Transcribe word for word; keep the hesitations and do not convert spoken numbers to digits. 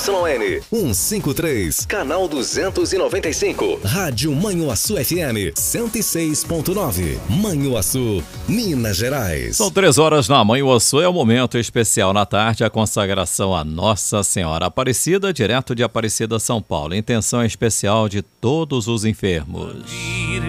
N cento e cinquenta e três, canal duzentos e noventa e cinco. Rádio Manhuaçu F M cento e seis ponto nove. Manhuaçu, Minas Gerais. São três horas na Manhuaçu, é o momento especial na tarde, a consagração a Nossa Senhora Aparecida, direto de Aparecida, São Paulo. Intenção especial de todos os enfermos.